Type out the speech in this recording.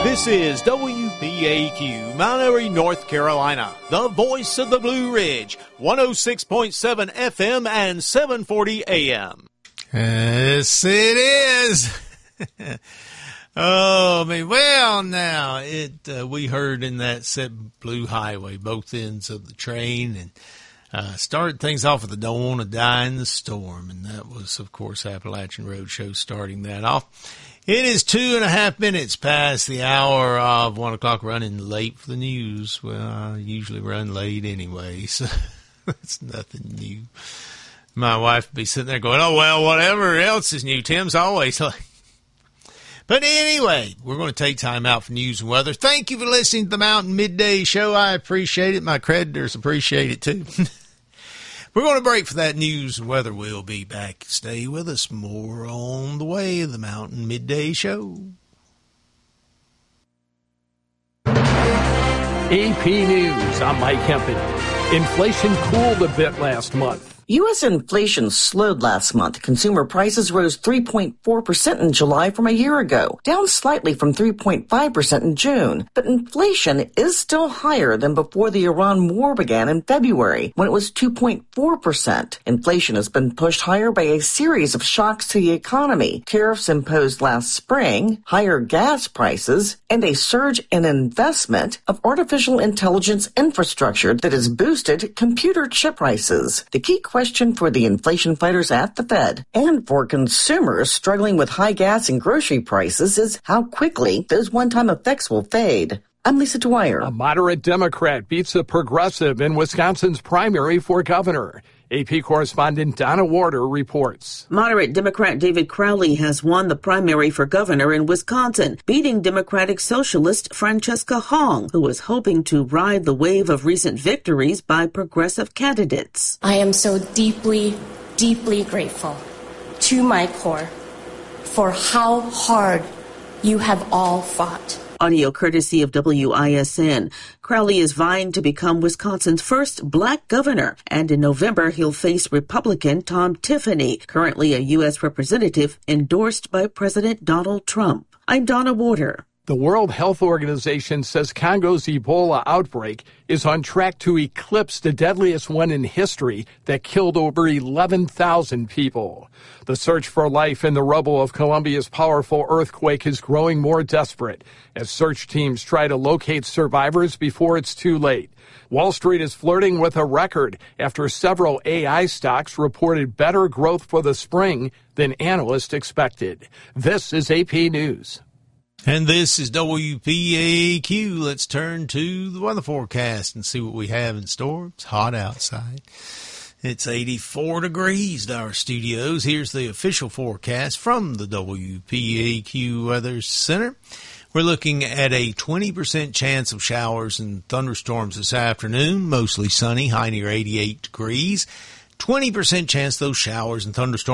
This is WPAQ, Mount Airy, North Carolina, the voice of the Blue Ridge, 106.7 FM and 740 AM. Yes, it is. Oh, man. Well, now, we heard in that set Blue Highway, both ends of the train, and started things off with the Don't Want to Die in the Storm, and that was, of course, Appalachian Roadshow starting that off. It is 2.5 minutes past the hour of 1 o'clock, running late for the news. Well, I usually run late anyway, so it's nothing new. My wife would be sitting there going, oh, well, whatever else is new. Tim's always like. But anyway, we're going to take time out for news and weather. Thank you for listening to the Mountain Midday Show. I appreciate it. My creditors appreciate it, too. We're going to break for that news and weather. We'll be back. Stay with us. More on the way of the Mountain Midday Show. AP News, I'm Mike Hempin. Inflation cooled a bit last month. U.S. inflation slowed last month. Consumer prices rose 3.4% in July from a year ago, down slightly from 3.5% in June. But inflation is still higher than before the Iran war began in February, when it was 2.4%. Inflation has been pushed higher by a series of shocks to the economy. Tariffs imposed last spring, higher gas prices, and a surge in investment of artificial intelligence infrastructure that has boosted computer chip prices. The key question for the inflation fighters at the Fed and for consumers struggling with high gas and grocery prices is how quickly those one-time effects will fade. I'm Lisa Dwyer. A moderate Democrat beats a progressive in Wisconsin's primary for governor. AP correspondent Donna Warder reports. Moderate Democrat David Crowley has won the primary for governor in Wisconsin, beating Democratic Socialist Francesca Hong, who was hoping to ride the wave of recent victories by progressive candidates. I am so deeply, deeply grateful to my core for how hard you have all fought. Audio courtesy of WISN. Crowley is vying to become Wisconsin's first black governor, and in November he'll face Republican Tom Tiffany, currently a U.S. representative endorsed by President Donald Trump. I'm Donna Warder. The World Health Organization says Congo's Ebola outbreak is on track to eclipse the deadliest one in history that killed over 11,000 people. The search for life in the rubble of Colombia's powerful earthquake is growing more desperate as search teams try to locate survivors before it's too late. Wall Street is flirting with a record after several AI stocks reported better growth for the spring than analysts expected. This is AP News. And this is WPAQ. Let's turn to the weather forecast and see what we have in store. It's hot outside. It's 84 degrees to our studios. Here's the official forecast from the WPAQ Weather Center. We're looking at a 20% chance of showers and thunderstorms this afternoon, mostly sunny, high near 88 degrees. 20% chance those showers and thunderstorms